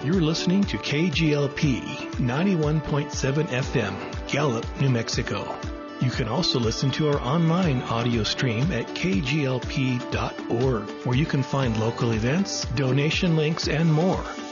You're listening to KGLP 91.7 FM, Gallup, New Mexico. You can also listen to our online audio stream at kglp.org, where you can find local events, donation links, and more.